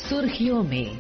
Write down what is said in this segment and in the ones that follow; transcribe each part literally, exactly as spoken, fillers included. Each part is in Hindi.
सुर्खियों में।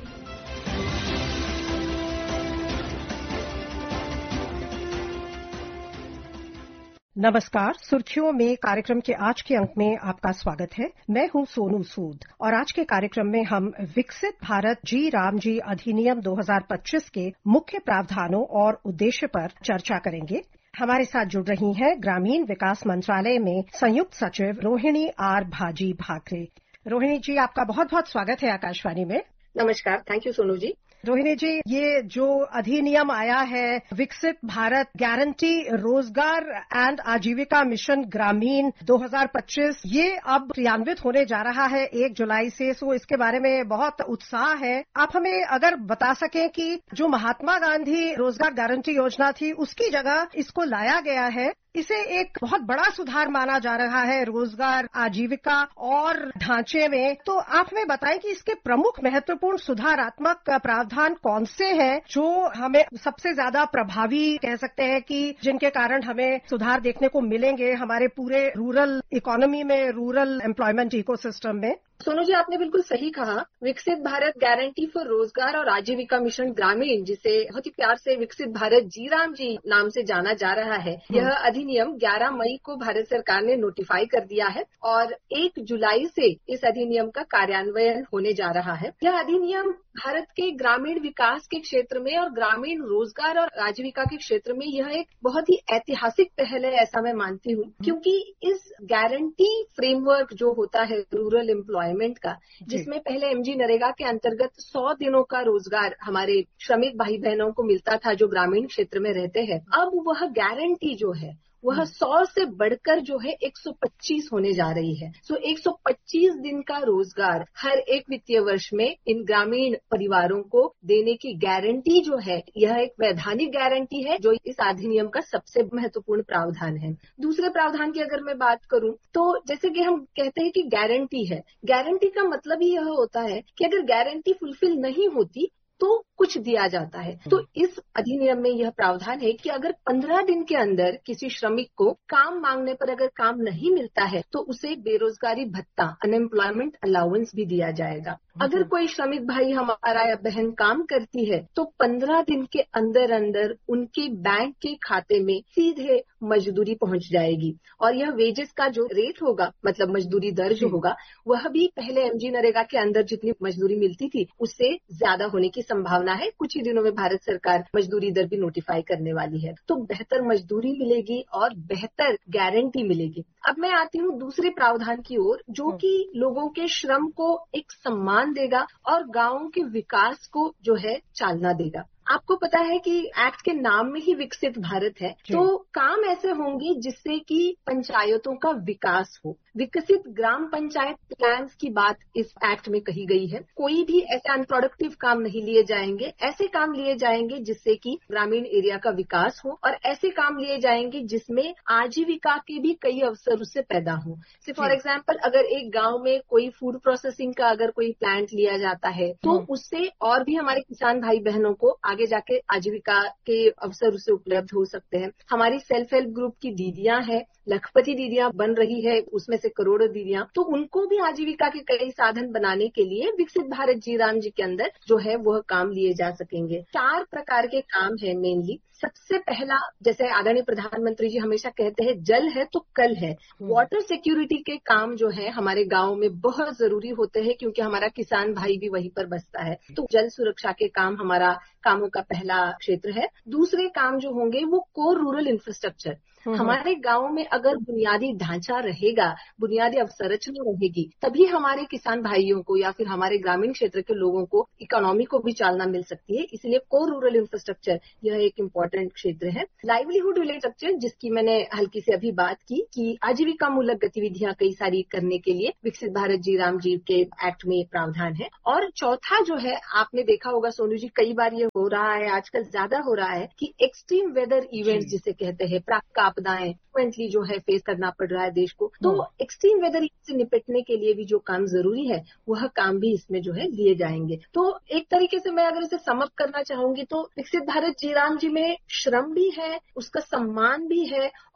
नमस्कार, सुर्खियों में कार्यक्रम के आज के अंक में आपका स्वागत है। मैं हूं सोनू सूद और आज के कार्यक्रम में हम विकसित भारत जी राम जी अधिनियम दो हज़ार पच्चीस के मुख्य प्रावधानों और उद्देश्य पर चर्चा करेंगे। हमारे साथ जुड़ रही हैं ग्रामीण विकास मंत्रालय में संयुक्त सचिव रोहिणी आर भाजी भाकरे। रोहिणी जी, आपका बहुत बहुत स्वागत है आकाशवाणी में। नमस्कार, थैंक यू सोनू जी। रोहिणी जी, ये जो अधिनियम आया है विकसित भारत गारंटी रोजगार एंड आजीविका मिशन ग्रामीण दो हज़ार पच्चीस, ये अब क्रियान्वित होने जा रहा है एक जुलाई से। सो इसके बारे में बहुत उत्साह है। आप हमें अगर बता सकें कि जो महात्मा गांधी रोजगार गारंटी योजना थी उसकी जगह इसको लाया गया है, इसे एक बहुत बड़ा सुधार माना जा रहा है रोजगार आजीविका और ढांचे में। तो आप हमें बताएं कि इसके प्रमुख महत्वपूर्ण सुधारात्मक प्रावधान कौन से हैं जो हमें सबसे ज्यादा प्रभावी कह सकते हैं कि जिनके कारण हमें सुधार देखने को मिलेंगे हमारे पूरे रूरल इकोनॉमी में, रूरल एम्प्लॉयमेंट इकोसिस्टम में। सोनू जी, आपने बिल्कुल सही कहा। विकसित भारत गारंटी फॉर रोजगार और आजीविका मिशन ग्रामीण, जिसे बहुत ही प्यार से विकसित भारत जी राम जी नाम से जाना जा रहा है, यह अधिनियम ग्यारह मई को भारत सरकार ने नोटिफाई कर दिया है और एक जुलाई से इस अधिनियम का कार्यान्वयन होने जा रहा है। यह अधिनियम भारत के ग्रामीण विकास के क्षेत्र में और ग्रामीण रोजगार और आजीविका के क्षेत्र में यह एक बहुत ही ऐतिहासिक पहल है, ऐसा मैं मानती हूँ, क्योंकि इस गारंटी फ्रेमवर्क जो होता है रूरल एम्प्लॉयमेंट का, जिसमें पहले एमजी नरेगा के अंतर्गत सौ दिनों का रोजगार हमारे श्रमिक भाई बहनों को मिलता था जो ग्रामीण क्षेत्र में रहते हैं, अब वह गारंटी जो है वह सौ से बढ़कर जो है एक सौ पच्चीस होने जा रही है। सो एक सौ पच्चीस दिन का रोजगार हर एक वित्तीय वर्ष में इन ग्रामीण परिवारों को देने की गारंटी जो है, यह एक वैधानिक गारंटी है जो इस अधिनियम का सबसे महत्वपूर्ण प्रावधान है। दूसरे प्रावधान की अगर मैं बात करूं तो जैसे कि हम कहते हैं कि गारंटी है, गारंटी का मतलब ही यह होता है कि अगर गारंटी फुलफिल नहीं होती तो कुछ दिया जाता है। तो इस अधिनियम में यह प्रावधान है कि अगर पंद्रह दिन के अंदर किसी श्रमिक को काम मांगने पर अगर काम नहीं मिलता है तो उसे बेरोजगारी भत्ता, अनएम्प्लॉयमेंट अलाउंस भी दिया जाएगा। अगर कोई श्रमिक भाई हमारा या बहन काम करती है तो पंद्रह दिन के अंदर अंदर उनके बैंक के खाते में सीधे मजदूरी पहुंच जाएगी और यह वेजेस का जो रेट होगा, मतलब मजदूरी दर जो होगा, वह भी पहले एमजी नरेगा के अंदर जितनी मजदूरी मिलती थी उससे ज्यादा होने की संभावना है। कुछ ही दिनों में भारत सरकार मजदूरी दर भी नोटिफाई करने वाली है, तो बेहतर मजदूरी मिलेगी और बेहतर गारंटी मिलेगी। अब मैं आती हूँ दूसरे प्रावधान की ओर, जो कि लोगों के श्रम को एक सम्मान देगा और गांवों के विकास को जो है चालना देगा। आपको पता है कि एक्ट के नाम में ही विकसित भारत है, तो काम ऐसे होंगे जिससे कि पंचायतों का विकास हो। विकसित ग्राम पंचायत प्लान्स की बात इस एक्ट में कही गई है। कोई भी ऐसे अनप्रोडक्टिव काम नहीं लिए जाएंगे, ऐसे काम लिए जाएंगे जिससे कि ग्रामीण एरिया का विकास हो और ऐसे काम लिए जाएंगे जिसमें आजीविका के भी कई अवसर उससे पैदा हो। से फॉर एग्जाम्पल, अगर एक गांव में कोई फूड प्रोसेसिंग का अगर कोई प्लांट लिया जाता है तो उससे और भी हमारे किसान भाई बहनों को आगे जाके आजीविका के अवसर उसे उपलब्ध हो सकते हैं। हमारी सेल्फ हेल्प ग्रुप की दीदियां हैं, लखपति दीदियां बन रही है, उसमें से करोड़ों दीदियां, तो उनको भी आजीविका के कई साधन बनाने के लिए विकसित भारत जी राम जी के अंदर जो है वह काम लिए जा सकेंगे। चार प्रकार के काम है मेनली। सबसे पहला, जैसे आदरणीय प्रधानमंत्री जी हमेशा कहते हैं, जल है तो कल है। वाटर सिक्योरिटी के काम जो है हमारे गांव में बहुत जरूरी होते हैं, क्योंकि हमारा किसान भाई भी वहीं पर बसता है। तो जल सुरक्षा के काम हमारा कामों का पहला क्षेत्र है। दूसरे काम जो होंगे वो कोर रूरल इंफ्रास्ट्रक्चर। हमारे गांव में अगर बुनियादी ढांचा रहेगा, बुनियादी अवसंरचना रहेगी, तभी हमारे किसान भाइयों को या फिर हमारे ग्रामीण क्षेत्र के लोगों को इकोनॉमी को भी चालना मिल सकती है। इसलिए कोर रूरल इंफ्रास्ट्रक्चर यह एक इम्पोर्टेंट क्षेत्र है। लाइवलीहुड रिलेटेड स्ट्रक्चर, जिसकी मैंने हल्की से अभी बात की कि आजीविका मूलक गतिविधियां कई सारी करने के लिए विकसित भारत जी राम जी के एक्ट में प्रावधान है। और चौथा जो है, आपने देखा होगा सोनू जी, कई बार ये हो रहा है, आजकल ज्यादा हो रहा है कि एक्सट्रीम वेदर इवेंट्स जिसे कहते हैं, प्राकृतिक आपदाएं फ्रिक्वेंटली जो है फेस करना पड़ रहा है देश को, तो एक्सट्रीम वेदर से निपटने के लिए भी जो काम जरूरी है वह काम भी इसमें जो है लिए जाएंगे। तो एक तरीके से मैं अगर इसे समअप करना चाहूंगी तो विकसित भारत जी राम जी में श्रम भी है, उसका सम्मान भी है और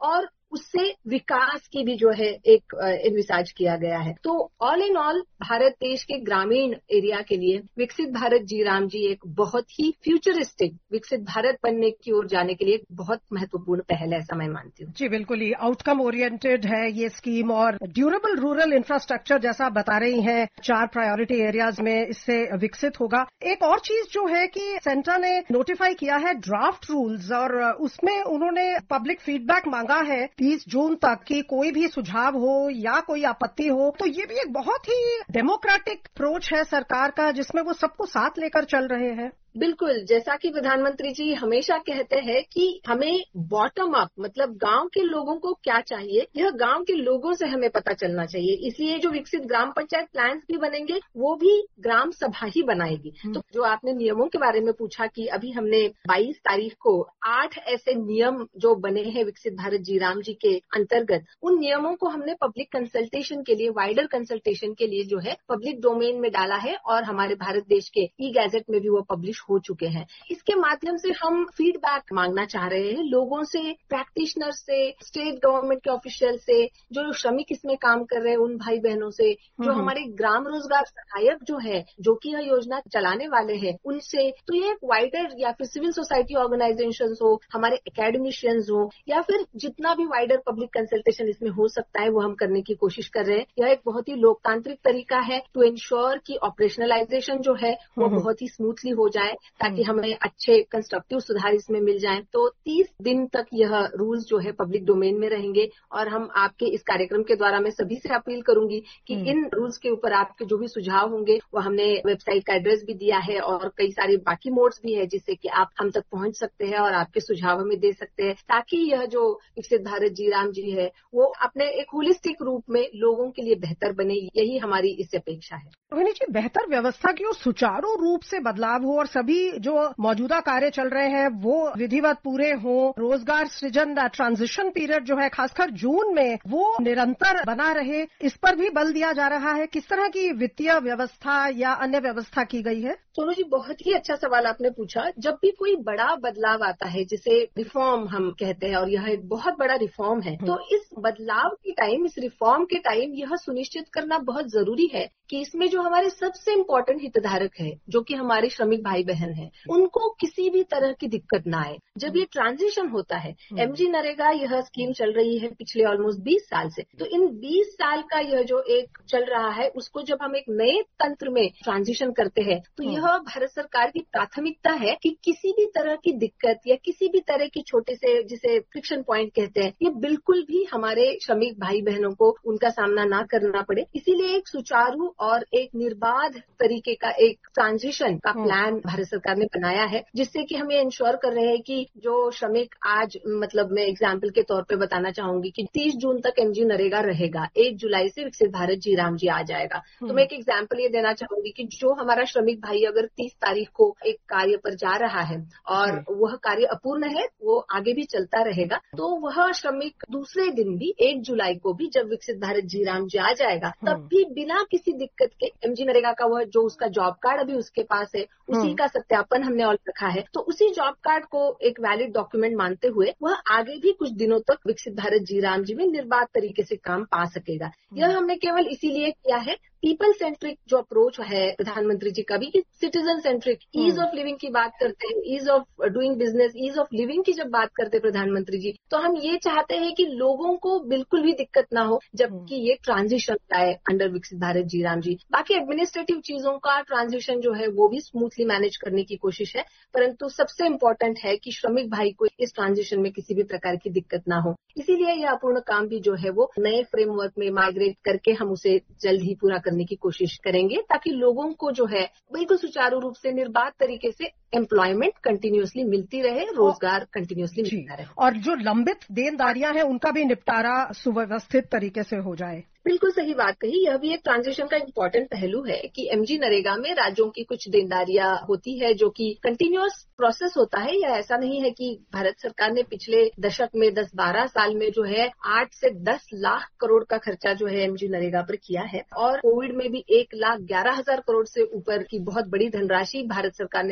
उससे विकास की भी जो है एक इन्विसाज किया गया है। तो ऑल इन ऑल भारत देश के ग्रामीण एरिया के लिए विकसित भारत जी राम जी एक बहुत ही फ्यूचरिस्टिक विकसित भारत बनने की ओर जाने के लिए एक बहुत महत्वपूर्ण पहल है, ऐसा मैं मानती हूँ। जी बिल्कुल ही आउटकम ओरिएंटेड है ये स्कीम और ड्यूरेबल रूरल इंफ्रास्ट्रक्चर जैसा बता रही हैं, चार प्रायोरिटी एरियाज में इससे विकसित होगा। एक और चीज जो है कि सेंटर ने नोटिफाई किया है ड्राफ्ट रूल्स और उसमें उन्होंने पब्लिक फीडबैक मांगा है तीस जून तक कि कोई भी सुझाव हो या कोई आपत्ति हो। तो ये भी एक बहुत ही डेमोक्रेटिक अप्रोच है सरकार का जिसमें वो सबको साथ लेकर चल रहे हैं। बिल्कुल, जैसा कि प्रधानमंत्री जी हमेशा कहते हैं कि हमें बॉटम अप मतलब गांव के लोगों को क्या चाहिए यह गांव के लोगों से हमें पता चलना चाहिए। इसलिए जो विकसित ग्राम पंचायत प्लान्स भी बनेंगे वो भी ग्राम सभा ही बनाएगी। तो जो आपने नियमों के बारे में पूछा कि अभी हमने बाईस तारीख को आठ ऐसे नियम जो बने हैं विकसित भारत जी राम जी के अंतर्गत, उन नियमों को हमने पब्लिक कंसल्टेशन के लिए वाइडर कंसल्टेशन के लिए जो है पब्लिक डोमेन में डाला है और हमारे भारत देश के ई गैजेट में भी वो पब्लिश हो चुके हैं। इसके माध्यम से हम फीडबैक मांगना चाह रहे हैं लोगों से, प्रैक्टिशनर से, स्टेट गवर्नमेंट के ऑफिशियल से, जो श्रमिक इसमें काम कर रहे हैं उन भाई बहनों से, जो हमारे ग्राम रोजगार सहायक जो है जो कि यह योजना चलाने वाले हैं उनसे। तो ये एक वाइडर या फिर सिविल सोसाइटी ऑर्गेनाइजेशन हो, हमारे एकेडमिशियंस हो या फिर जितना भी वाइडर पब्लिक कंसल्टेशन इसमें हो सकता है वो हम करने की कोशिश कर रहे हैं। यह एक बहुत ही लोकतांत्रिक तरीका है टू इंश्योर कि ऑपरेशनलाइजेशन जो है वो बहुत ही स्मूथली हो जाए ताकि हमें अच्छे कंस्ट्रक्टिव सुधार इसमें मिल जाएं। तो तीस दिन तक यह रूल्स जो है पब्लिक डोमेन में रहेंगे और हम आपके इस कार्यक्रम के द्वारा मैं सभी से अपील करूंगी कि इन रूल्स के ऊपर आपके जो भी सुझाव होंगे वो हमने वेबसाइट का एड्रेस भी दिया है और कई सारे बाकी मोड्स भी है जिससे कि आप हम तक पहुंच सकते हैं और आपके सुझाव हमें दे सकते हैं ताकि यह जो विकसित भारत जी राम जी है वो अपने एक होलिस्टिक रूप में लोगों के लिए बेहतर बने, यही हमारी इससे अपेक्षा है। रोहिणी जी, बेहतर व्यवस्था की और सुचारू रूप से बदलाव हो और सभी जो मौजूदा कार्य चल रहे हैं वो विधिवत पूरे हों, रोजगार सृजन ट्रांजिशन पीरियड जो है खासकर जून में वो निरंतर बना रहे, इस पर भी बल दिया जा रहा है। किस तरह की वित्तीय व्यवस्था या अन्य व्यवस्था की गई है? सोनू जी, बहुत ही अच्छा सवाल आपने पूछा। जब भी कोई बड़ा बदलाव आता है जिसे रिफॉर्म हम कहते हैं और यह एक बहुत बड़ा रिफॉर्म है, तो इस बदलाव के टाइम, इस रिफॉर्म के टाइम यह सुनिश्चित करना बहुत जरूरी है कि इसमें जो हमारे सबसे इम्पोर्टेंट हितधारक है जो कि हमारे श्रमिक भाई बहन हैं, उनको किसी भी तरह की दिक्कत ना आए। जब ये ट्रांजिशन होता है, एमजी नरेगा यह स्कीम चल रही है पिछले ऑलमोस्ट बीस साल से, तो इन बीस साल का यह जो एक चल रहा है उसको जब हम एक नए तंत्र में ट्रांजिशन करते हैं तो यह भारत सरकार की प्राथमिकता है कि किसी भी तरह की दिक्कत या किसी भी तरह की छोटे से जिसे फ्रिक्शन पॉइंट कहते हैं ये बिल्कुल भी हमारे श्रमिक भाई बहनों को उनका सामना ना करना पड़े। इसीलिए एक सुचारू और एक निर्बाध तरीके का एक ट्रांजिशन का प्लान भारत सरकार ने बनाया है जिससे कि हम ये इंश्योर कर रहे हैं कि जो श्रमिक आज मतलब मैं एग्जाम्पल के तौर पे बताना चाहूंगी कि तीस जून तक एमजी नरेगा रहेगा, एक जुलाई से विकसित भारत जी राम जी आ जाएगा। तो मैं एक एग्जाम्पल ये देना चाहूंगी कि जो हमारा श्रमिक भाई अगर तीस तारीख को एक कार्य पर जा रहा है और वह कार्य अपूर्ण है, वो आगे भी चलता रहेगा, तो वह श्रमिक दूसरे दिन भी एक जुलाई को भी जब विकसित भारत जी राम जी आ जाएगा तब भी बिना किसी दिक्कत के एमजी नरेगा का वह जो उसका जॉब कार्ड अभी उसके पास है उसी का सत्यापन हमने और रखा है, तो उसी जॉब कार्ड को एक वैलिड डॉक्यूमेंट मानते हुए वह आगे भी कुछ दिनों तक विकसित भारत जी राम जी में निर्बाध तरीके से काम पा सकेगा। यह हमने केवल इसीलिए किया है, पीपल सेंट्रिक जो अप्रोच है प्रधानमंत्री जी का भी कि citizen centric ease of living की बात करते हैं, ease of doing business, ease of living की जब बात करते हैं प्रधानमंत्री जी, तो हम ये चाहते हैं कि लोगों को बिल्कुल भी दिक्कत ना हो जबकि ये ट्रांजिशन आए अंडर विकसित भारत जी राम जी। बाकी एडमिनिस्ट्रेटिव चीजों का ट्रांजिशन जो है वो भी स्मूथली मैनेज करने की कोशिश है, परंतु सबसे इम्पोर्टेंट है कि श्रमिक भाई को इस ट्रांजिशन में किसी भी प्रकार की दिक्कत ना हो। इसीलिए यह अपूर्ण काम भी जो है वो नए फ्रेमवर्क में माइग्रेट करके हम उसे जल्द ही पूरा करने की कोशिश करेंगे ताकि लोगों को जो है बिल्कुल सुचारू रूप से निर्बाध तरीके से एम्प्लॉयमेंट कंटिन्यूअसली मिलती रहे, रोजगार कंटिन्यूअसली मिलता रहे और जो लंबित देनदारियां हैं उनका भी निपटारा सुव्यवस्थित तरीके से हो जाए। बिल्कुल सही बात कही। यह भी एक ट्रांजिशन का इम्पोर्टेंट पहलू है कि एमजी नरेगा में राज्यों की कुछ देनदारियां होती है जो कि कंटिन्यूअस प्रोसेस होता है। यह ऐसा नहीं है कि भारत सरकार ने पिछले दशक में दस बारह साल में जो है आठ से दस लाख करोड़ का खर्चा जो है एमजी नरेगा पर किया है और कोविड में भी एक लाख ग्यारह हजार करोड़ से ऊपर की बहुत बड़ी धनराशि भारत सरकार ने राज्यों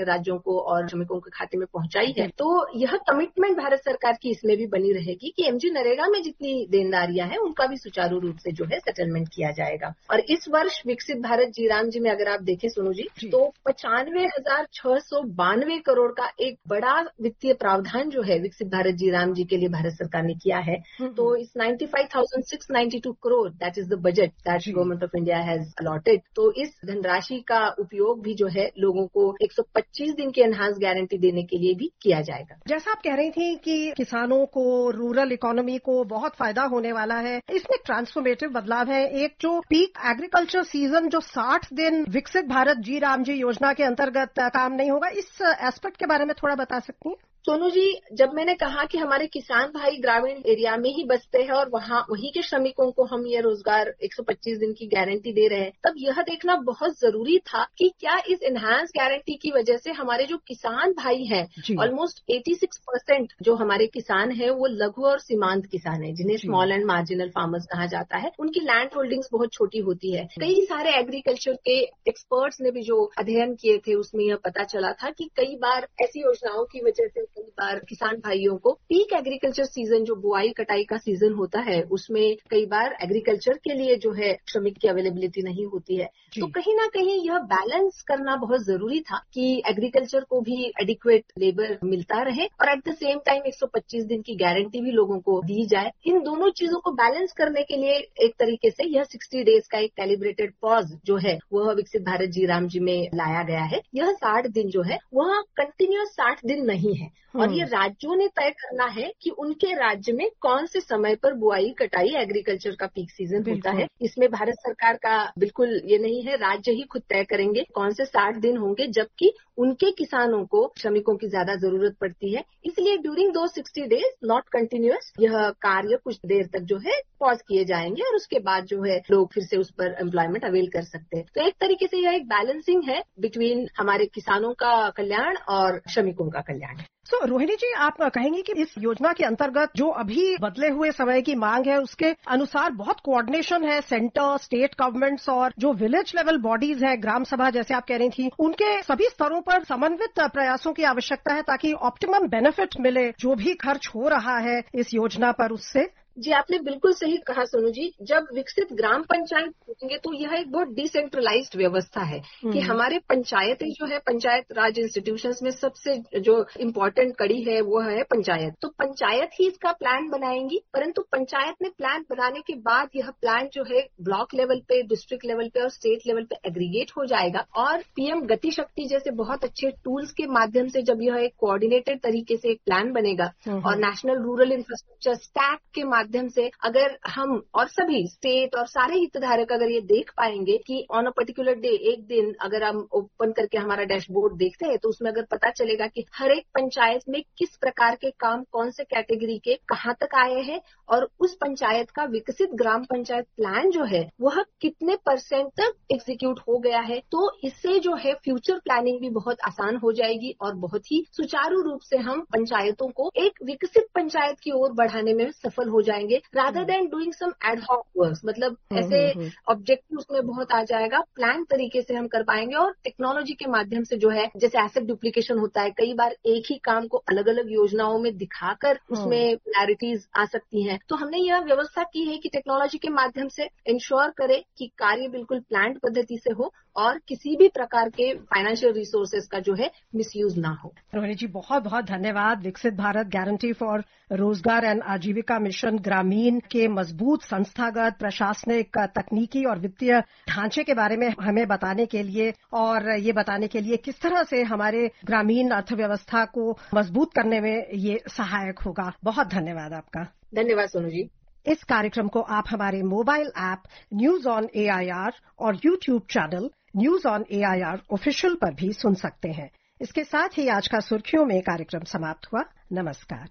को और श्रमिकों के खाते में पहुंचाई है। तो यह कमिटमेंट भारत सरकार की इसमें भी बनी रहेगी कि एमजी नरेगा में जितनी देनदारियां हैं उनका भी सुचारू रूप से जो है सेटलमेंट किया जाएगा। और इस वर्ष विकसित भारत जीराम जी में अगर आप देखें सोनू जी, तो पचानवे हजार छह सौ बानवे करोड़ का एक बड़ा वित्तीय प्रावधान जो है विकसित भारत जीराम जी के लिए भारत सरकार ने किया है। तो इस ninety five thousand six ninety two crore that is the budget that government of India has allotted. तो इस धनराशि का उपयोग भी जो है लोगों को एक सौ पच्चीस दिन की एनहांस गारंटी देने के लिए भी किया जाएगा। जैसा आप कह रही थी कि किसानों को, रूरल इकोनॉमी को बहुत फायदा होने वाला है, इसमें ट्रांसफॉर्मेटिव बदलाव है। एक जो पीक एग्रीकल्चर सीजन जो साठ दिन विकसित भारत जी राम जी योजना के अंतर्गत काम नहीं होगा, इस एस्पेक्ट के बारे में थोड़ा बता सकती हैं? सोनू जी, जब मैंने कहा कि हमारे किसान भाई ग्रामीण एरिया में ही बसते हैं और वहाँ वहीं के श्रमिकों को हम ये रोजगार एक सौ पच्चीस दिन की गारंटी दे रहे हैं, तब यह देखना बहुत जरूरी था कि क्या इस एनहांस गारंटी की वजह से हमारे जो किसान भाई हैं, ऑलमोस्ट छियासी परसेंट जो हमारे किसान हैं वो लघु और सीमांत किसान हैं, जिन्हें स्मॉल एंड मार्जिनल फार्मर्स कहा जाता है। उनकी लैंड होल्डिंग्स बहुत छोटी होती है। कई सारे एग्रीकल्चर के एक्सपर्ट्स ने भी जो अध्ययन किए थे उसमें यह पता चला था कि कई बार ऐसी योजनाओं की वजह से कई बार किसान भाइयों को पीक एग्रीकल्चर सीजन जो बुआई कटाई का सीजन होता है उसमें कई बार एग्रीकल्चर के लिए जो है श्रमिक की अवेलेबिलिटी नहीं होती है। तो कहीं ना कहीं यह बैलेंस करना बहुत जरूरी था कि एग्रीकल्चर को भी एडिक्वेट लेबर मिलता रहे और एट द सेम टाइम एक सौ पच्चीस दिन की गारंटी भी लोगों को दी जाए। इन दोनों चीजों को बैलेंस करने के लिए एक तरीके से यह साठ डेज का एक कैलिब्रेटेड पॉज जो है वह विकसित भारत जी राम जी में लाया गया है। यह साठ दिन जो है वह कंटिन्यूअस साठ दिन नहीं है और ये राज्यों ने तय करना है कि उनके राज्य में कौन से समय पर बुआई कटाई एग्रीकल्चर का पीक सीजन होता है। इसमें भारत सरकार का बिल्कुल ये नहीं है, राज्य ही खुद तय करेंगे कौन से साठ दिन होंगे, जबकि उनके किसानों को श्रमिकों की ज्यादा जरूरत पड़ती है। इसलिए ड्यूरिंग दो सिक्सटी डेज नॉट कंटिन्यूअस यह कार्य कुछ देर तक जो है पॉज किए जाएंगे और उसके बाद जो है लोग फिर से उस पर एम्प्लॉयमेंट अवेल कर सकते हैं। तो एक तरीके से यह एक बैलेंसिंग है बिटवीन हमारे किसानों का कल्याण और श्रमिकों का कल्याण। तो so, रोहिणी जी, आप कहेंगे कि इस योजना के अंतर्गत जो अभी बदले हुए समय की मांग है उसके अनुसार बहुत कोऑर्डिनेशन है सेंटर, स्टेट गवर्नमेंट्स और जो विलेज लेवल बॉडीज है, ग्राम सभा जैसे आप कह रही थी, उनके सभी स्तरों पर समन्वित प्रयासों की आवश्यकता है ताकि ऑप्टिमम बेनिफिट मिले जो भी खर्च हो रहा है इस योजना पर उससे। जी, आपने बिल्कुल सही कहा सोनू जी। जब विकसित ग्राम पंचायत होंगे तो यह एक बहुत डिसेंट्रलाइज्ड व्यवस्था है कि हमारे पंचायतें जो है पंचायत राज इंस्टीट्यूशंस में सबसे जो इम्पोर्टेंट कड़ी है वो है पंचायत। तो पंचायत ही इसका प्लान बनाएंगी, परंतु पंचायत में प्लान बनाने के बाद यह प्लान जो है ब्लॉक लेवल पे, डिस्ट्रिक्ट लेवल पे और स्टेट लेवल पे एग्रीगेट हो जाएगा और पीएम गति शक्ति जैसे बहुत अच्छे टूल्स के माध्यम से जब यह एक कोऑर्डिनेटेड तरीके से एक प्लान बनेगा और नेशनल रूरल इंफ्रास्ट्रक्चर स्टैक के माध्यम से अगर हम और सभी स्टेट और सारे हितधारक अगर ये देख पाएंगे कि ऑन अ पर्टिकुलर डे, एक दिन अगर हम ओपन करके हमारा डैशबोर्ड देखते हैं तो उसमें अगर पता चलेगा कि हर एक पंचायत में किस प्रकार के काम कौन से कैटेगरी के कहाँ तक आए हैं और उस पंचायत का विकसित ग्राम पंचायत प्लान जो है वह कितने परसेंट तक एग्जीक्यूट हो गया है, तो इससे जो है फ्यूचर प्लानिंग भी बहुत आसान हो जाएगी और बहुत ही सुचारू रूप से हम पंचायतों को एक विकसित पंचायत की ओर बढ़ाने में सफल हो जाएंगे rather than doing some ad hoc work. मतलब ऐसे ऑब्जेक्टिव उसमें बहुत आ जाएगा, प्लान तरीके से हम कर पाएंगे और टेक्नोलॉजी के माध्यम से जो है जैसे एसेट डुप्लीकेशन होता है, कई बार एक ही काम को अलग अलग योजनाओं में दिखाकर उसमें क्लैरिटीज आ सकती हैं। तो हमने यह व्यवस्था की है कि टेक्नोलॉजी के माध्यम से इंश्योर करे कि कार्य बिल्कुल प्लान पद्धति से हो और किसी भी प्रकार के फाइनेंशियल रिसोर्सेज का जो है मिसयूज ना हो। रोहिणी जी, बहुत बहुत धन्यवाद। विकसित भारत गारंटी फॉर रोजगार एंड आजीविका मिशन ग्रामीण के मजबूत संस्थागत, प्रशासनिक, तकनीकी और वित्तीय ढांचे के बारे में हमें बताने के लिए और ये बताने के लिए किस तरह से हमारे ग्रामीण अर्थव्यवस्था को मजबूत करने में ये सहायक होगा। बहुत धन्यवाद आपका। धन्यवाद सोनू जी। इस कार्यक्रम को आप हमारे mobile app news on AIR और YouTube channel news on AIR official पर भी सुन सकते हैं। इसके साथ ही आज का सुर्खियों में कार्यक्रम समाप्त हुआ। नमस्कार।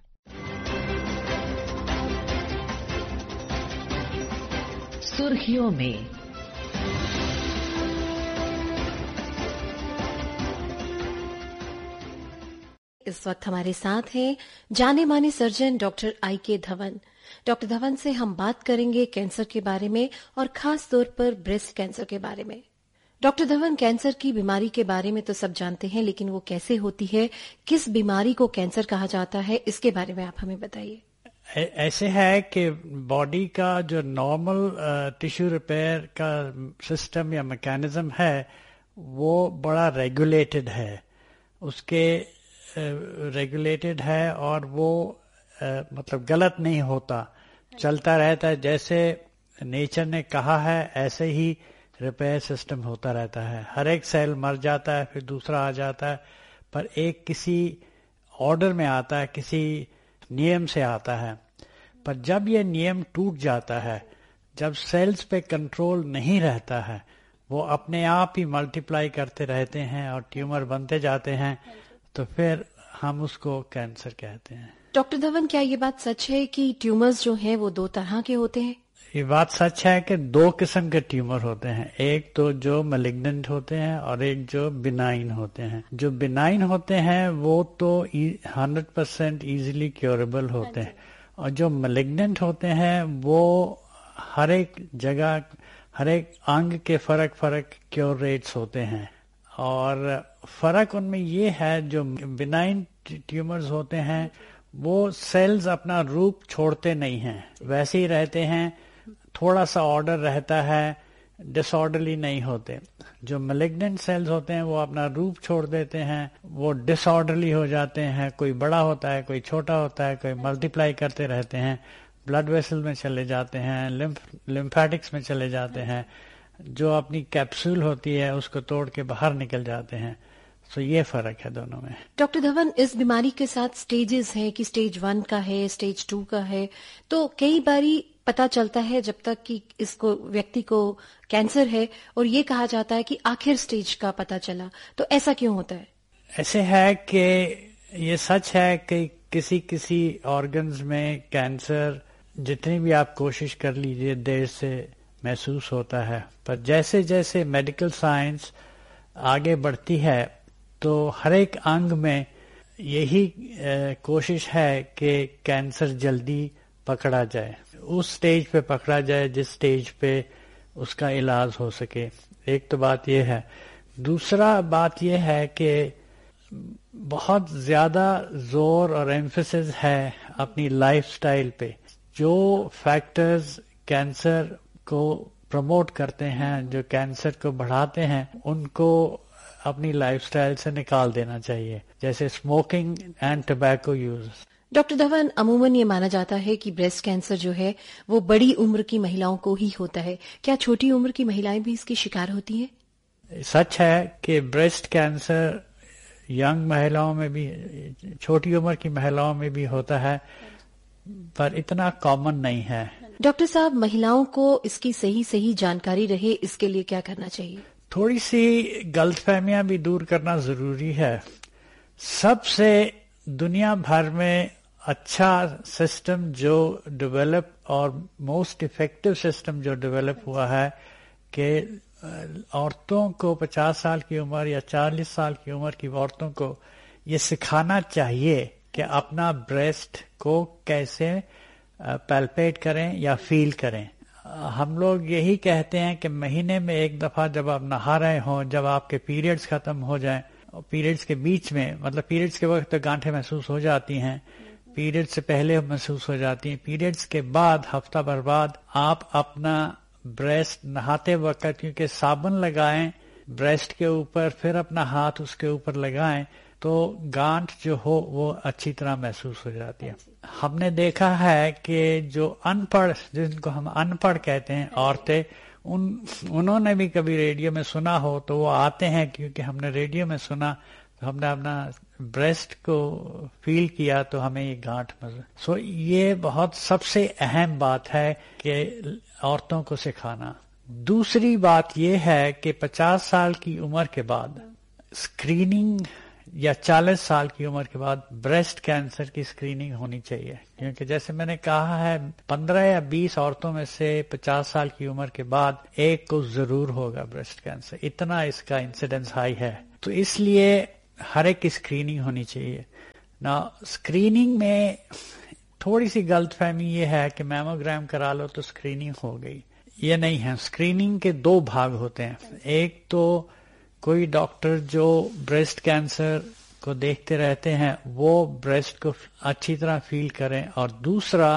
सुर्खियों में इस वक्त हमारे साथ हैं जाने माने सर्जन डॉक्टर आई के धवन। डॉक्टर धवन से हम बात करेंगे कैंसर के बारे में और खास तौर पर ब्रेस्ट कैंसर के बारे में। डॉक्टर धवन, कैंसर की बीमारी के बारे में तो सब जानते हैं, लेकिन वो कैसे होती है, किस बीमारी को कैंसर कहा जाता है, इसके बारे में आप हमें बताइए। ऐसे है कि बॉडी का जो नॉर्मल टिश्यू रिपेयर का सिस्टम या मैकेनिज्म है वो बड़ा रेगुलेटेड है, उसके रेगुलेटेड uh, है और वो uh, मतलब गलत नहीं होता, चलता रहता है। जैसे नेचर ने कहा है ऐसे ही रिपेयर सिस्टम होता रहता है। हर एक सेल मर जाता है, फिर दूसरा आ जाता है, पर एक किसी ऑर्डर में आता है, किसी नियम से आता है। पर जब ये नियम टूट जाता है, जब सेल्स पे कंट्रोल नहीं रहता है, वो अपने आप ही मल्टीप्लाई करते रहते हैं और ट्यूमर बनते जाते हैं, तो फिर हम उसको कैंसर कहते हैं। डॉक्टर धवन, क्या ये बात सच है कि ट्यूमर्स जो हैं वो दो तरह के होते हैं? ये बात सच है कि दो किस्म के ट्यूमर होते हैं, एक तो जो मैलिग्नेंट होते हैं और एक जो बिनाइन होते हैं। जो बिनाइन होते हैं वो तो हंड्रेड परसेंट इजीली क्योरेबल होते हैं, और जो मैलिग्नेंट होते हैं वो हर एक जगह, हर एक अंग के फर्क फर्क क्योर रेट्स होते हैं। और फर्क उनमें ये है, जो बिनाइन ट्यूमर्स होते हैं वो सेल्स अपना रूप छोड़ते नहीं हैं, वैसे ही रहते हैं, थोड़ा सा ऑर्डर रहता है, डिसऑर्डरली नहीं होते। जो मैलिग्नेंट सेल्स होते हैं वो अपना रूप छोड़ देते हैं, वो डिसऑर्डरली हो जाते हैं, कोई बड़ा होता है, कोई छोटा होता है, कोई मल्टीप्लाई करते रहते हैं, ब्लड वेसल में चले जाते हैं, लिम्फ लिम्फेटिक्स में चले जाते हैं, जो अपनी कैप्सूल होती है उसको तोड़ के बाहर निकल जाते हैं। तो ये फर्क है दोनों में। डॉक्टर धवन, इस बीमारी के साथ स्टेजेस हैं कि स्टेज वन का है, स्टेज टू का है, तो कई बारी पता चलता है जब तक कि इसको व्यक्ति को कैंसर है, और ये कहा जाता है कि आखिर स्टेज का पता चला, तो ऐसा क्यों होता है? ऐसे है कि ये सच है कि किसी किसी ऑर्गन्स में कैंसर जितनी भी आप कोशिश कर लीजिए देर से महसूस होता है, पर जैसे जैसे मेडिकल साइंस आगे बढ़ती है तो हर एक अंग में यही कोशिश है कि कैंसर जल्दी पकड़ा जाए, उस स्टेज पे पकड़ा जाए जिस स्टेज पे उसका इलाज हो सके। एक तो बात यह है। दूसरा बात यह है कि बहुत ज्यादा जोर और एम्फेसिस है अपनी लाइफस्टाइल पे। जो फैक्टर्स कैंसर को प्रमोट करते हैं, जो कैंसर को बढ़ाते हैं, उनको अपनी लाइफस्टाइल से निकाल देना चाहिए, जैसे smoking and tobacco use. Doctor Dhawan, अमूमन ये माना जाता है कि ब्रेस्ट कैंसर जो है वो बड़ी उम्र की महिलाओं को ही होता है, क्या छोटी उम्र की महिलाएं भी इसकी शिकार होती हैं? सच है कि ब्रेस्ट कैंसर यंग महिलाओं में भी, छोटी उम्र की महिलाओं में भी होता है, पर इतना कॉमन नहीं है। डॉक्टर साहब, महिलाओं को इसकी सही सही जानकारी रहे, इसके लिए क्या करना चाहिए? थोड़ी सी गलतफहमियां भी दूर करना जरूरी है। सबसे दुनिया भर में अच्छा सिस्टम जो डेवलप और मोस्ट इफेक्टिव सिस्टम जो डेवलप हुआ है कि औरतों को पचास साल की उम्र या चालीस साल की उम्र की औरतों को ये सिखाना चाहिए कि अपना ब्रेस्ट को कैसे पैल्पेट करें या फील करें। हम लोग यही कहते हैं कि महीने में एक दफा जब आप नहा रहे हों, जब आपके पीरियड्स खत्म हो जाएं, पीरियड्स के बीच में, मतलब पीरियड्स के वक्त तो गांठें महसूस हो जाती हैं, पीरियड्स से पहले महसूस हो जाती हैं, पीरियड्स के बाद हफ्ता भर बाद आप अपना ब्रेस्ट नहाते वक्त, क्योंकि साबुन लगाएं ब्रेस्ट के ऊपर, फिर अपना हाथ उसके ऊपर लगाएं, तो गांठ जो हो वो अच्छी तरह महसूस हो जाती है। हमने देखा है कि जो अनपढ़, जिनको हम अनपढ़ कहते हैं औरतें, उन उन्होंने भी कभी रेडियो में सुना हो तो वो आते हैं, क्योंकि हमने रेडियो में सुना, तो हमने अपना ब्रेस्ट को फील किया तो हमें ये गांठ महसूस। सो ये बहुत सबसे अहम बात है कि औरतों को सिखाना। दूसरी बात ये है कि पचास साल की उम्र के बाद स्क्रीनिंग, या चालीस साल की उम्र के बाद ब्रेस्ट कैंसर की स्क्रीनिंग होनी चाहिए, क्योंकि जैसे मैंने कहा है पंद्रह या बीस औरतों में से पचास साल की उम्र के बाद एक को जरूर होगा ब्रेस्ट कैंसर, इतना इसका इंसिडेंस हाई है। तो इसलिए हर एक की स्क्रीनिंग होनी चाहिए ना। स्क्रीनिंग में थोड़ी सी गलतफहमी ये है कि मैमोग्राम करा लो तो स्क्रीनिंग हो गई, ये नहीं है। स्क्रीनिंग के दो भाग होते हैं। एक तो कोई डॉक्टर जो ब्रेस्ट कैंसर को देखते रहते हैं वो ब्रेस्ट को अच्छी तरह फील करें, और दूसरा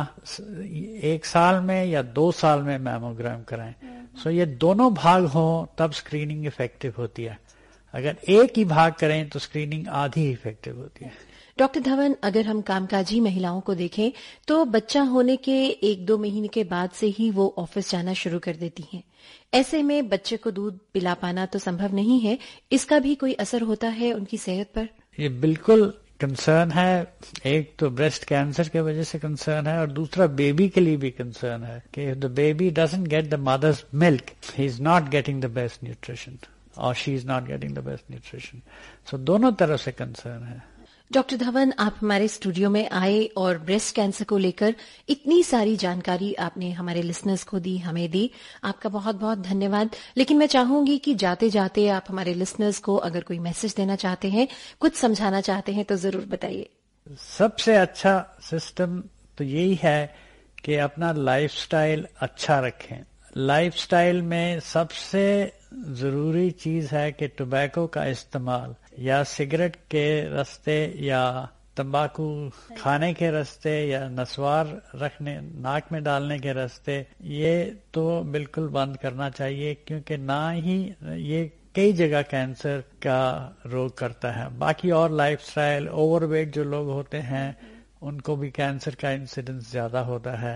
एक साल में या दो साल में मैमोग्राम कराएं। सो ये दोनों भाग हों तब स्क्रीनिंग इफेक्टिव होती है। अगर एक ही भाग करें तो स्क्रीनिंग आधी इफेक्टिव होती है। डॉक्टर धवन, अगर हम कामकाजी महिलाओं को देखें तो बच्चा होने के एक दो महीने के बाद से ही वो ऑफिस जाना शुरू कर देती हैं। ऐसे में बच्चे को दूध पिला पाना तो संभव नहीं है। इसका भी कोई असर होता है उनकी सेहत पर? ये बिल्कुल कंसर्न है। एक तो ब्रेस्ट कैंसर की वजह से कंसर्न है, और दूसरा बेबी के लिए भी कंसर्न है कि the baby doesn't get the mother's milk, he is not getting the best nutrition और she is not getting the best nutrition. सो दोनों तरफ से कंसर्न है। डॉक्टर धवन, आप हमारे स्टूडियो में आए और ब्रेस्ट कैंसर को लेकर इतनी सारी जानकारी आपने हमारे लिसनर्स को दी, हमें दी। आपका बहुत बहुत धन्यवाद। लेकिन मैं चाहूंगी कि जाते जाते आप हमारे लिसनर्स को अगर कोई मैसेज देना चाहते हैं, कुछ समझाना चाहते हैं तो जरूर बताइए। सबसे अच्छा सिस्टम तो यही है कि अपना लाइफस्टाइल अच्छा रखें। लाइफस्टाइल में सबसे जरूरी चीज है कि टोबैको का इस्तेमाल या सिगरेट के रास्ते या तंबाकू खाने के रास्ते या नस्वार रखने नाक में डालने के रास्ते, ये तो बिल्कुल बंद करना चाहिए, क्योंकि ना ही ये कई जगह कैंसर का रोग करता है। बाकी और लाइफस्टाइल, ओवरवेट जो लोग होते हैं उनको भी कैंसर का इंसिडेंस ज्यादा होता है।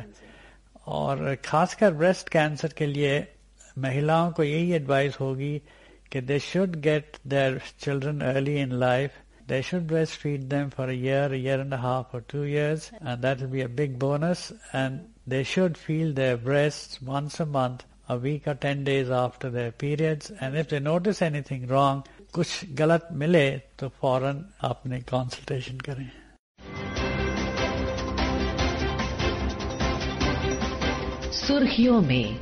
और खासकर ब्रेस्ट कैंसर के लिए महिलाओं को यही एडवाइस होगी कि they should get their children early in life. They should breastfeed them for a year, a year and a half or two years, and that will be a big bonus. And they should feel their breasts once a month, a week or ten days after their periods. And if they notice anything wrong, कुछ गलत मिले तो फौरन आपने कंसल्टेशन करें। सुर्खियों में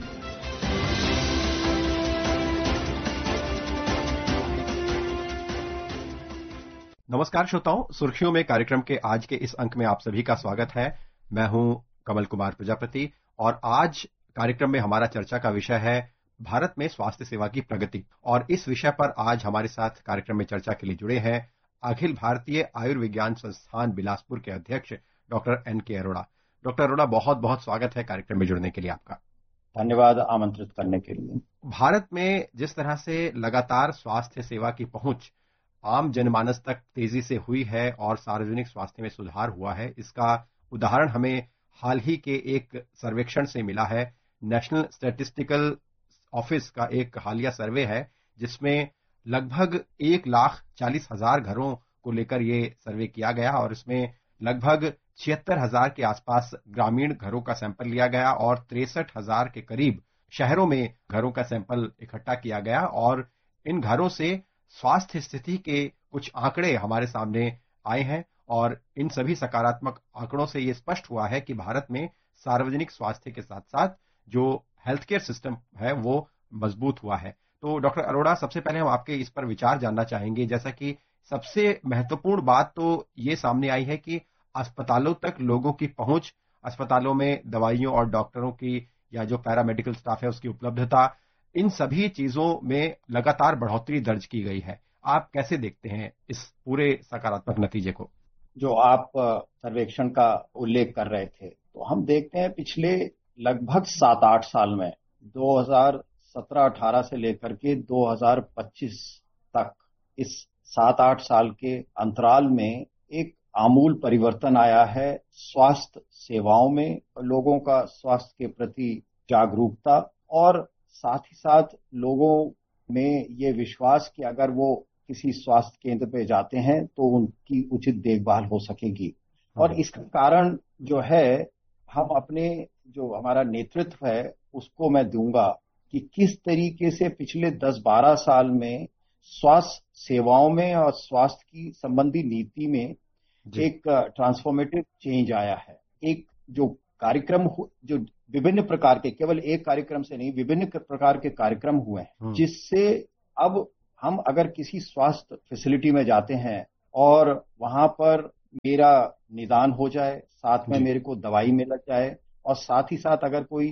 नमस्कार श्रोताओं, सुर्खियों में कार्यक्रम के आज के इस अंक में आप सभी का स्वागत है। मैं हूं कमल कुमार प्रजापति और आज कार्यक्रम में हमारा चर्चा का विषय है भारत में स्वास्थ्य सेवा की प्रगति। और इस विषय पर आज हमारे साथ कार्यक्रम में चर्चा के लिए जुड़े हैं अखिल भारतीय आयुर्विज्ञान संस्थान बिलासपुर के अध्यक्ष डॉक्टर एन के अरोड़ा। डॉक्टर अरोड़ा, बहुत बहुत स्वागत है कार्यक्रम में जुड़ने के लिए आपका। धन्यवाद आमंत्रित करने के लिए। भारत में जिस तरह से लगातार स्वास्थ्य सेवा की पहुंच आम जनमानस तक तेजी से हुई है और सार्वजनिक स्वास्थ्य में सुधार हुआ है, इसका उदाहरण हमें हाल ही के एक सर्वेक्षण से मिला है। नेशनल स्टैटिस्टिकल ऑफिस का एक हालिया सर्वे है जिसमें लगभग एक लाख चालीस हजार घरों को लेकर ये सर्वे किया गया और इसमें लगभग छिहत्तर हजार के आसपास ग्रामीण घरों का सैंपल लिया गया और तिरसठ हजार के करीब शहरों में घरों का सैंपल इकट्ठा किया गया। और इन घरों से स्वास्थ्य स्थिति के कुछ आंकड़े हमारे सामने आए हैं और इन सभी सकारात्मक आंकड़ों से ये स्पष्ट हुआ है कि भारत में सार्वजनिक स्वास्थ्य के साथ साथ जो हेल्थ केयर सिस्टम है वो मजबूत हुआ है। तो डॉक्टर अरोड़ा, सबसे पहले हम आपके इस पर विचार जानना चाहेंगे। जैसा कि सबसे महत्वपूर्ण बात तो ये सामने आई है कि अस्पतालों तक लोगों की पहुंच, अस्पतालों में दवाइयों और डॉक्टरों की या जो पैरामेडिकल स्टाफ है उसकी उपलब्धता, इन सभी चीजों में लगातार बढ़ोतरी दर्ज की गई है। आप कैसे देखते हैं इस पूरे सकारात्मक नतीजे को? जो आप सर्वेक्षण का उल्लेख कर रहे थे, तो हम देखते हैं पिछले लगभग सात आठ साल में दो हज़ार सत्रह अठारह से लेकर के दो हज़ार पच्चीस तक, इस सात आठ साल के अंतराल में एक आमूल परिवर्तन आया है स्वास्थ्य सेवाओं में, लोगों का स्वास्थ्य के प्रति जागरूकता और साथ ही साथ लोगों में ये विश्वास कि अगर वो किसी स्वास्थ्य केंद्र पे जाते हैं तो उनकी उचित देखभाल हो सकेगी। और इसका कारण जो है, हम अपने जो हमारा नेतृत्व है उसको मैं दूंगा कि किस तरीके से पिछले दस बारह साल में स्वास्थ्य सेवाओं में और स्वास्थ्य की संबंधी नीति में एक ट्रांसफॉर्मेटिव चेंज आया है। एक जो कार्यक्रम जो विभिन्न प्रकार के, केवल एक कार्यक्रम से नहीं, विभिन्न प्रकार के कार्यक्रम हुए हैं जिससे अब हम अगर किसी स्वास्थ्य फैसिलिटी में जाते हैं और वहां पर मेरा निदान हो जाए, साथ में मेरे को दवाई मिल जाए और साथ ही साथ अगर कोई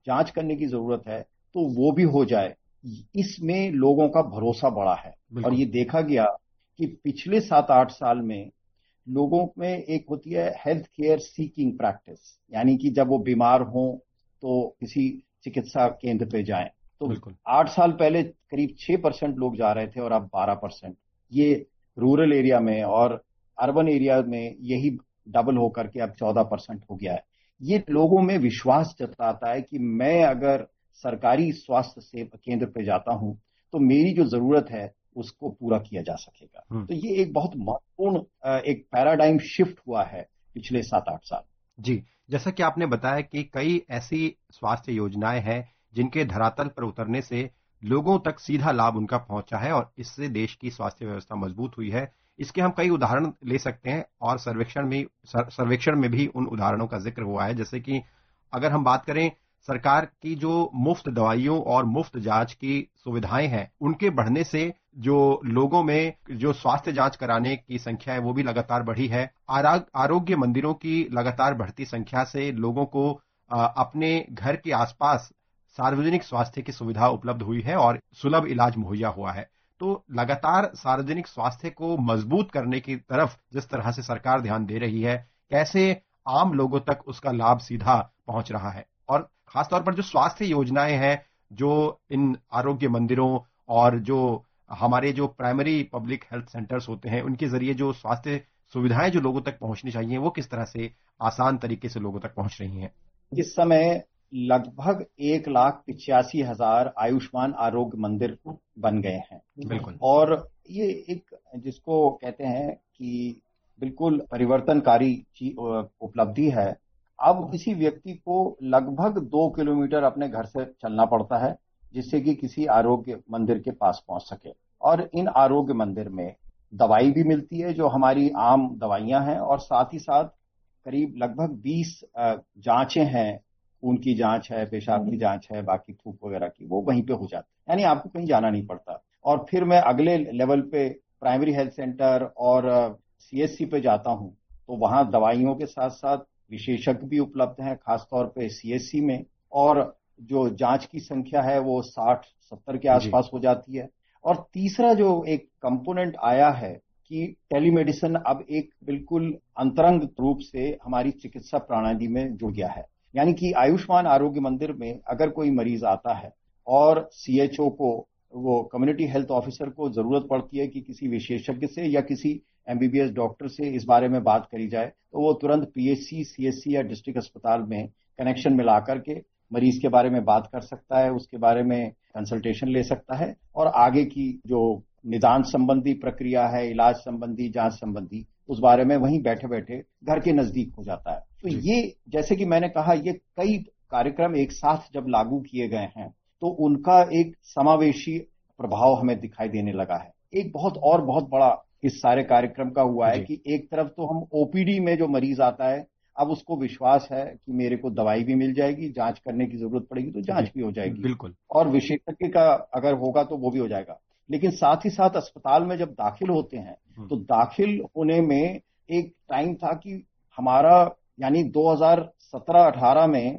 जांच करने की जरूरत है तो वो भी हो जाए, इसमें लोगों का भरोसा बढ़ा है। और ये देखा गया कि पिछले सात आठ साल में लोगों में एक होती है हेल्थ केयर सीकिंग प्रैक्टिस, यानी कि जब वो बीमार हों तो किसी चिकित्सा केंद्र पे जाएं। तो आठ साल पहले करीब छह परसेंट लोग जा रहे थे और अब बारह परसेंट। ये रूरल एरिया में और अर्बन एरिया में यही डबल होकर के अब चौदह परसेंट हो गया है। ये लोगों में विश्वास जताता है कि मैं अगर सरकारी स्वास्थ्य सेवा केंद्र पे जाता हूं तो मेरी जो जरूरत है उसको पूरा किया जा सकेगा। तो ये एक बहुत महत्वपूर्ण एक पैराडाइम शिफ्ट हुआ है पिछले सात आठ साल। जी, जैसा कि आपने बताया कि कई ऐसी स्वास्थ्य योजनाएं हैं जिनके धरातल पर उतरने से लोगों तक सीधा लाभ उनका पहुंचा है और इससे देश की स्वास्थ्य व्यवस्था मजबूत हुई है। इसके हम कई उदाहरण ले सकते हैं और सर्वेक्षण में सर्वेक्षण में भी उन उदाहरणों का जिक्र हुआ है। जैसे कि अगर हम बात करें सरकार की जो मुफ्त दवाइयों और मुफ्त जांच की सुविधाएं हैं उनके बढ़ने से जो लोगों में जो स्वास्थ्य जांच कराने की संख्या है वो भी लगातार बढ़ी है। आरोग्य मंदिरों की लगातार बढ़ती संख्या से लोगों को अपने घर के आसपास सार्वजनिक स्वास्थ्य की सुविधा उपलब्ध हुई है और सुलभ इलाज मुहैया हुआ है। तो लगातार सार्वजनिक स्वास्थ्य को मजबूत करने की तरफ जिस तरह से सरकार ध्यान दे रही है, कैसे आम लोगों तक उसका लाभ सीधा पहुंच रहा है और खासतौर पर जो स्वास्थ्य योजनाएं हैं जो इन आरोग्य मंदिरों और जो हमारे जो प्राइमरी पब्लिक हेल्थ सेंटर्स होते हैं उनके जरिए जो स्वास्थ्य सुविधाएं जो लोगों तक पहुंचनी चाहिए वो किस तरह से आसान तरीके से लोगों तक पहुंच रही हैं। इस समय लगभग एक लाख पिचासी हजार आयुष्मान आरोग्य मंदिर बन गए हैं। बिल्कुल। और ये एक जिसको कहते हैं कि बिल्कुल परिवर्तनकारी उपलब्धि है। अब किसी व्यक्ति को लगभग दो किलोमीटर अपने घर से चलना पड़ता है जिससे कि किसी आरोग्य मंदिर के पास पहुंच सके। और इन आरोग्य मंदिर में दवाई भी मिलती है जो हमारी आम दवाइयां हैं और साथ ही साथ करीब लगभग बीस जांचें हैं, खून की जांच है, पेशाब की जांच है, बाकी थूक वगैरह की, वो वहीं पे हो जाती है, यानी आपको कहीं जाना नहीं पड़ता। और फिर मैं अगले लेवल पे प्राइमरी हेल्थ सेंटर और सीएचसी पे जाता हूं तो वहां दवाइयों के साथ साथ विशेषज्ञ भी उपलब्ध हैं, खासतौर पे सीएचसी में। और जो जांच की संख्या है वो साठ सत्तर के आसपास हो जाती है। और तीसरा जो एक कंपोनेंट आया है कि टेलीमेडिसिन अब एक बिल्कुल अंतरंग रूप से हमारी चिकित्सा प्रणाली में जुड़ गया है। यानी कि आयुष्मान आरोग्य मंदिर में अगर कोई मरीज आता है और सीएचओ को, वो कम्युनिटी हेल्थ ऑफिसर को जरूरत पड़ती है कि किसी विशेषज्ञ से या किसी एमबीबीएस डॉक्टर से इस बारे में बात करी जाए तो वो तुरंत पीएचसी, सीएचसी या डिस्ट्रिक्ट अस्पताल में कनेक्शन मिला करके मरीज के बारे में बात कर सकता है, उसके बारे में कंसल्टेशन ले सकता है और आगे की जो निदान संबंधी प्रक्रिया है, इलाज संबंधी, जांच संबंधी, उस बारे में वहीं बैठे बैठे घर के नजदीक हो जाता है। तो ये जैसे कि मैंने कहा, ये कई कार्यक्रम एक साथ जब लागू किए गए हैं तो उनका एक समावेशी प्रभाव हमें दिखाई देने लगा है। एक बहुत और बहुत बड़ा इस सारे कार्यक्रम का हुआ है कि एक तरफ तो हम ओपीडी में जो मरीज आता है अब उसको विश्वास है कि मेरे को दवाई भी मिल जाएगी, जांच करने की जरूरत पड़ेगी तो जांच भी हो जाएगी, बिल्कुल, और विशेषज्ञ का अगर होगा तो वो भी हो जाएगा। लेकिन साथ ही साथ अस्पताल में जब दाखिल होते हैं तो दाखिल होने में एक टाइम था कि हमारा यानी दो हज़ार सत्रह अठारह में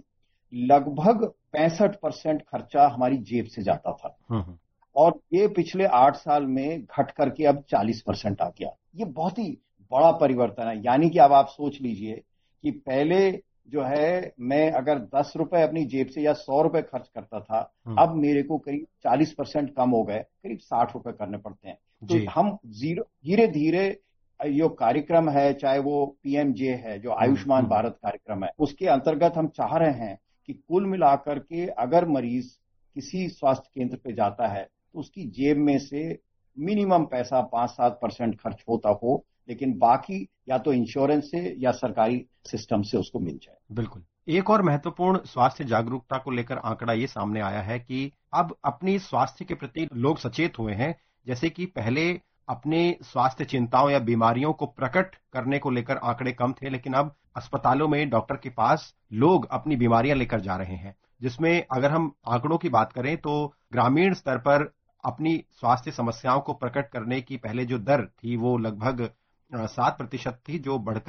लगभग पैंसठ परसेंट खर्चा हमारी जेब से जाता था और ये पिछले आठ साल में घट करके अब चालीस परसेंट आ गया। ये बहुत ही बड़ा परिवर्तन है। यानी कि अब आप सोच लीजिए कि पहले जो है मैं अगर दस रुपए अपनी जेब से या सौ रुपए खर्च करता था, अब मेरे को करीब चालीस परसेंट कम हो गए, करीब साठ रुपए करने पड़ते हैं। तो हम जीरो धीरे धीरे जो कार्यक्रम है, चाहे वो पीएमजे है जो आयुष्मान भारत कार्यक्रम है, उसके अंतर्गत हम चाह रहे हैं कि कुल मिलाकर के अगर मरीज किसी स्वास्थ्य केंद्र पे जाता है तो उसकी जेब में से मिनिमम पैसा पांच सात परसेंट खर्च होता हो, लेकिन बाकी या तो इंश्योरेंस से या सरकारी सिस्टम से उसको मिल जाए। बिल्कुल। एक और महत्वपूर्ण स्वास्थ्य जागरूकता को लेकर आंकड़ा ये सामने आया है कि अब अपनी स्वास्थ्य के प्रति लोग सचेत हुए हैं। जैसे कि पहले अपने स्वास्थ्य चिंताओं या बीमारियों को प्रकट करने को लेकर आंकड़े कम थे, लेकिन अब अस्पतालों में डॉक्टर के पास लोग अपनी बीमारियां लेकर जा रहे हैं, जिसमें अगर हम आंकड़ों की बात करें तो ग्रामीण स्तर पर अपनी स्वास्थ्य समस्याओं को प्रकट करने की पहले जो दर थी वो लगभग सात प्रतिशत थी, जो बढ़कर